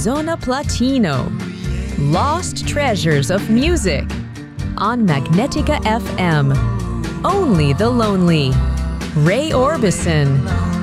Zona Platino, Lost Treasures of Music, on Magnetica FM. Only the Lonely, Ray Orbison.